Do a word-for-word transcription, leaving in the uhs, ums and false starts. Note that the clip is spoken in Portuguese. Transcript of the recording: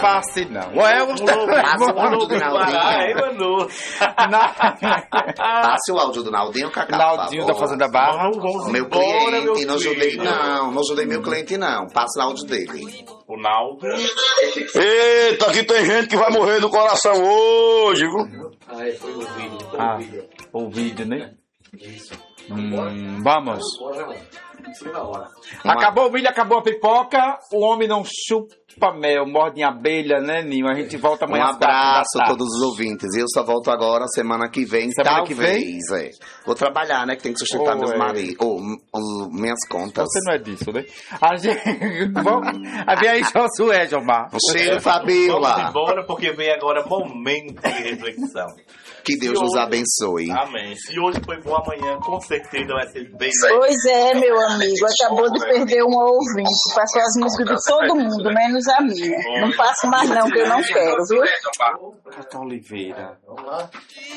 passe, não. É o telefone do Naldinho. Passe o áudio do Naldinho, Cacá. Naldinho da Fazenda Barra. Meu cliente, não ajudei não. Não ajudei meu cliente não. Passe o áudio dele. O Naldo. Eita, aqui tem gente que vai morrer do coração hoje, viu? Ah, foi o vídeo. Foi Ah, o vídeo. o vídeo, né? Isso. Hum, vamos. Segunda hora. Acabou o milho, acabou a pipoca. O homem não chupa mel, morde em abelha, né, Ninho? A gente volta Um amanhã. abraço a todos os ouvintes. Eu só volto agora semana que vem. Semana que Talvez, é. Vou trabalhar, né? Que tem que sustentar Oh, meus é. maridos. Ou oh, minhas contas. Você não é disso, né? A gente... Vamos... Aí vem aí Josué, Jomar. Um cheiro, Vamos Fabiola. embora porque vem agora momento de reflexão. Que Deus Se nos hoje- abençoe. Amém. Se hoje foi bom, amanhã com certeza vai ser bem Pois é, meu amigo, acabou de perder uma ouvinte. Passou as músicas de todo mundo, menos a minha. Não passo mais não, que eu não quero, viu? Cacá Oliveira. Vamos lá.